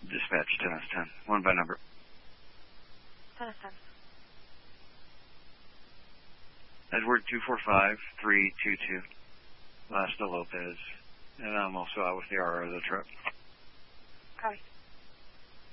Dispatch 10-10. 1 by number. 10-10. Edward 245-322. Last to Lopez. And I'm also out with the RO of the truck. Copy.